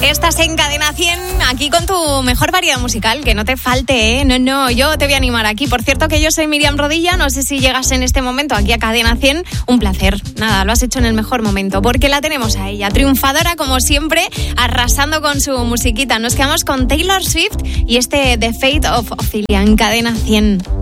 que estás en Cadena 100, aquí con tu mejor variedad musical, que no te falte, ¿eh? No, yo te voy a animar aquí. Por cierto que yo soy Miriam Rodilla, no sé si llegas en este momento aquí a Cadena 100, un placer. Nada, lo has hecho en el mejor momento, porque la tenemos a ella, triunfadora como siempre, arrasando con su musiquita. Nos quedamos con Taylor Swift y este The Fate of Ophelia en Cadena 100.